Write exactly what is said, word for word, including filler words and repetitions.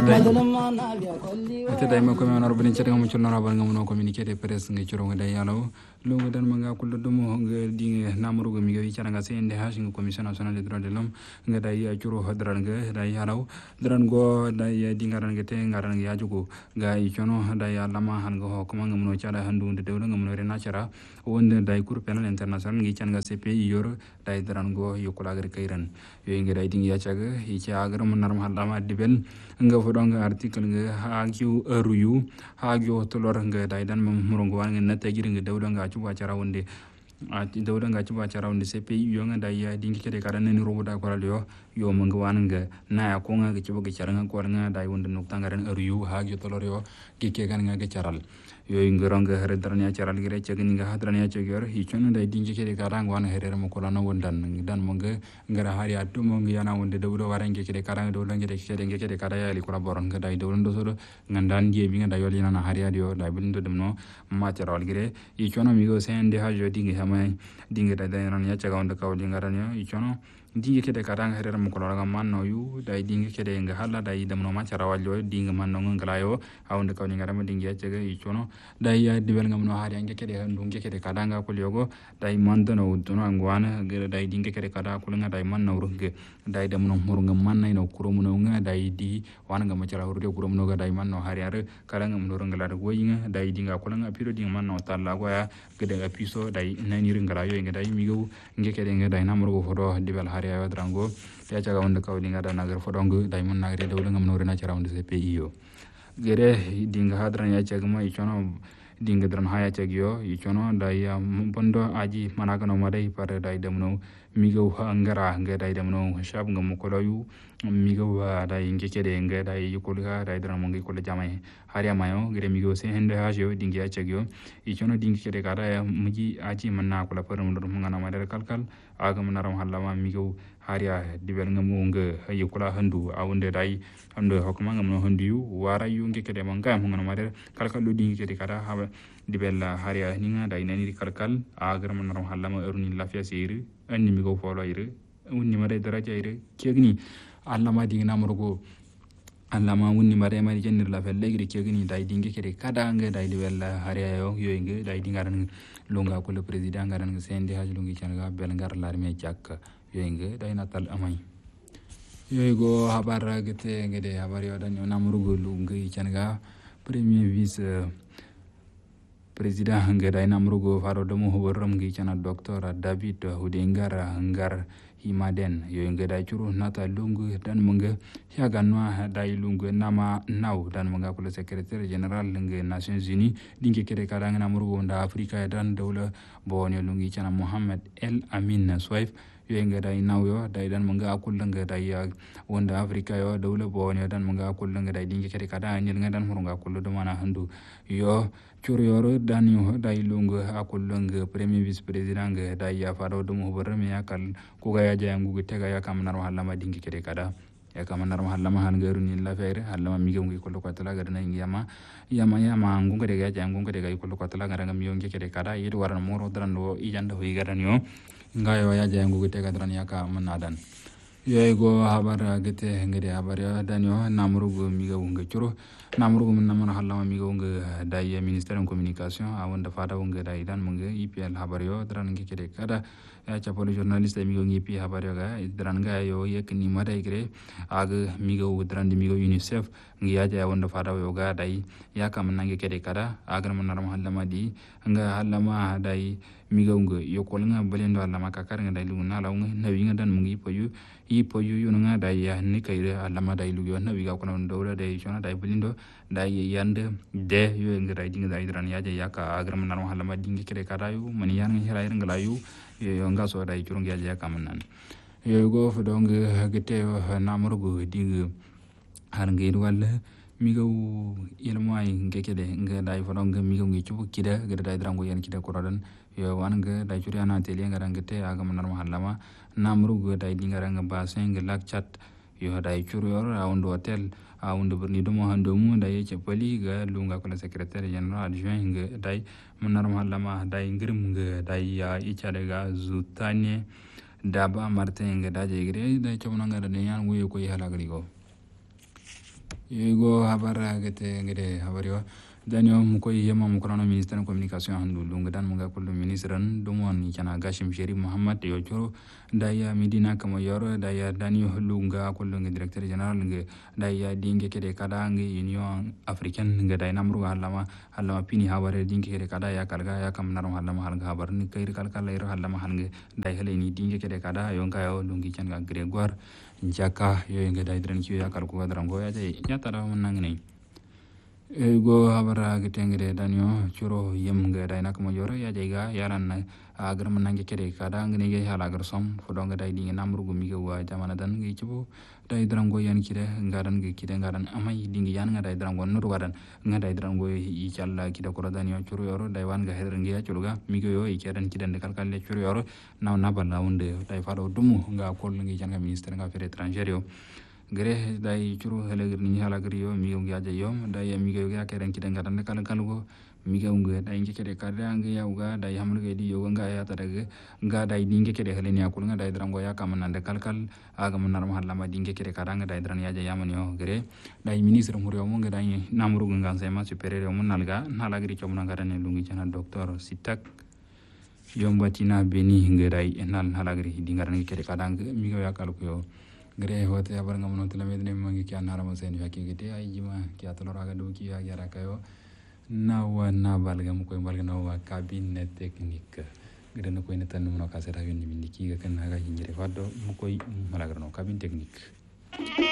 ate dai ma ko me onor bani cede ngam chulno rabal ngam no communiquer de presse ngi churo ngai yalo lo ngi dan manga kullu dum ngi dingi namuru go mi go yichana nga sende ha sing commission nationale des droits de l'homme nga dai ya churo hadran nga dai yalo dran go dai dingaran ge te ngaran ya jugo ga yi chono dai ya lama han go ko ngam no chada handu de dewlo ngam no re nachara wonde dai cour penal international ngi chan nga C P I yor dai dran go yokula gari kairan yo ngi dai dingi ya chaga yi cha agar mun naram halama dibel nga fodonga article nga hagyu ruyu hagyu tolor nga dai dan murongo wan nga natagir nga dawda nga chuba cara wonde ati dawda nga chuba cara wonde C P I yo nga dai ya dingi kede kada ne robo da koral yo yo manga wan nga na ya ko nga ga chuba ga cara nga ko nga dai wonde nok tangaran ruyu hagyu tolor yo kike kan nga ga caral yo ngoranga hare darnya caral gire cegni nga hadranya cegyor hi chono dai dingi kede kada ngwan herere mo kola no wondan dan manga ngara hari atu mo yana wonde dawda warange kede kada dawda ngede kede ngede kada ya li kola boron ga dai dawda do so ngandan die bi nga dai yoli na hari adio dai bin do demno ma caral gire hi chono mi go sen de ha jo dingi hama dingi dai dai ran ya cega wonde kawli ngaranyo hi chono dingi kede kada herere mo kola ga manno yu dai dingi kede nga hala dai demno ma carawal yo dingi manno ngalayo hawonde kawli ngarama dingi ya cega hi chono dai ya dibel ngamno hari ange kede handu nge kede kada nga ko yogo dai mando no dono angwana gere dai dinge kede kada ko nga dai man no ruge dai demno murunga man nay no kuromu no nga dai di wan nga macara hurde kuromu no ga dai man no hari are kala ngam no rangala do goyinga dai dinga ko nga piro dinga man no talla go ya gede ga piso dai nani ringala yo nga dai migo nge kede nga dai namro go fodo dibel hari ayo drango ya caga wonde kawli nga da nagar fodo ngo dai mon nagre dawla ngam no rena cara wonde C P I yo gere dinga hadran ya caga ma ichono dinga dran haya cagyo ichono dai ya bondo aji manaka no madai pare dai demno migo ngara nga dai demno shab ngam ko layu migo dai nge kede nga dai yukulga dai dran mo ngi ko jamai hariya mayo gere migo se hende hajo dinga ya cagyo ichono dinga kede kada ya muji aji manna ko la pare mo ngana madar kalkal aga manaram halama migo hariya dibel ngamu nga yukula handu awunde dai ando hokuma ngam handu yu wara yu nge kede manga mo ngana madar kalkal do dinga kede kada ha dibel hariya ninga dai nani kalkal aga manaram halama eruni lafiya sir anni migo folo ire unni mare daraja ire kegni allama dinga namrugo allama wunni mare mari jennir la felle gire kegni dai dinga kede kada nga dai dibel hariya yo yo nge dai dinga ran longa ko le president ngaran nga sende haji longi changa bel ngar larme chak yo nge dai natal amai yo go habar gete ngede habar yo dan namrugo lungi changa premier vice president nga dai namrugo faro domo hoborom ngi chana doctor David Hudengara ngar himaden yo nge dai churu nata lungu dan munga ya ganwa dai lungu nama naw dan munga ko le secrétaire général nge Nations Unies dinge kede kada nga namrugo nda Afrika dan dawla bonyo lungi chana Mohammed El Amin Swaif yo nge dai naw yo dai dan munga akul nga dai wonda Afrika yo dawla bonyo dan munga akul nga dai dinge kede kada nyel nga dan murunga akul do mana handu yo churu yoro dan yo dai lungu akul nga premier vice president nga dai ya faro do mo borame yakal ko ga ya jangu tega ya kam nar halama dingi kede kada ya kam nar halama han garu ni la fere halama mi ngi ko ko tala ga na yama yama yama ngunga de ga jangu de ga ko ko tala ga ngam yo ngi kede kada yido waran moro dran do ijanda hu garan yo ngayo ya jangu tega dran ya ka manadan yo go habar gete ngede habar ya dan yo namrugo mi ga ngi churo namrugo mun namana halama mi ga ngi dai ministère de communication a wonda fada ngi dai dan mo ngi I P L habar yo dran ngi kede kada ya chapole journaliste mi go ngi pi habar yo ga dran ga yo yek ni mada igre aga mi go dran mi go UNICEF ngi ya ja wonda fada yo ga dai ya kam nangi kede kada aga mun naram halama di nga halama dai mi go ngi yo ko nga balendo halama ka kar nga dai lu na law ngi nawi nga dan mo ngi poyu I poyu yu nga dai ya ni kayre halama dai lu yo nawi ga ko non dawla dai chona dai balindo dai yande de yo ngi dai dinga dai dran ya ja ya ka aga mun naram halama dingi kede kada yu man yan ngi hira nga layu yo nga so dai churung ya ja kam nan yo go fo dong gete namrugo dinga har ngi wala mi go ilmai nge kede nga dai fo dong mi go ngi chubu kida ga dai drango yan kida ko radan yo wan nga dai churi ana tele nga rangete aga mun naram halama namrugo dai dinga ranga ba seng lak chat yo dai churu yor round hotel a undo berni do mo hando mu dai chepali ga lunga ko secrétaire général adjoint nga dai munar malama dai ngirim nga dai ya icha daga zutane daba martin nga daje gre dai chomna nga da yan wuyo ko hala gari go Yego habara gete ngede habario danio mukoy yema mukono ministre de communication handu lunga dan munga kullu ministran dumon kana Gashim Sherif Muhammad yo choro daya Medina kama yoro daya danio lunga kullu nge directeur general nge daya dinge kede kada nge union africaine nge daya namru halama halama pini habare dinge kede kada ya kalga ya kam narum halama halga habar ni kayr kalkal layro halama halge daya hele ni dinge kede kada yo ngayo lungi changa Gregoire Njaka yo nge daya dran kiyo ya kalku drango ya jay nyatara munangne go habara getengere danyo churo yem ga dai nak mo yoro ya jega yaran na agar menangi kere kada ngne ge hala agar som fodonga dai dinga namru gumi ge wa jamana dan ge cibo dai drango yan kide ngaran ge kide ngaran amai dingi yan nga dai drango nur wadan nga dai drango i challa kide ko danyo churo yoro dai wan ga hedren ge chuluga mi ge yo i kedan kide de kalkal le churo yoro naw nabal launde dai fado dumu nga kol ngi janga ministre nga fere étranger gere dai churu helegir ni hala griyo mi ngi aja yom dai mi ngi ga keren kidan ga tan kala kala go mi ngi ngi dai ngi kede kada ngi ya uga dai hamul ge di yo nga ya tadaga nga dai dinge kede heleni akul nga dai drango ya kam nan de kal kal aga mun nar mahalla ma dinge kede kada nga dai dran ya ja yamani yo gere dai ministre mo rew mo nga dai namru nga sema superieur mo nalga nala gri chom nga dane lungi chana docteur Sitak yombatina beni ngi dai nal hala gri dingar ngi kede kada nga mi ngi ya kal ko yo gere hote abar ngam no tela medne mangi kya narama sen fakki gete ay jima kya tolora ga do ki ya gara kayo na wa na balgam ko balga na wa cabine technique gere no ko ne tan no ka seta yonni min ki ga kan ga jinjere faddo mo koy malagra no cabine technique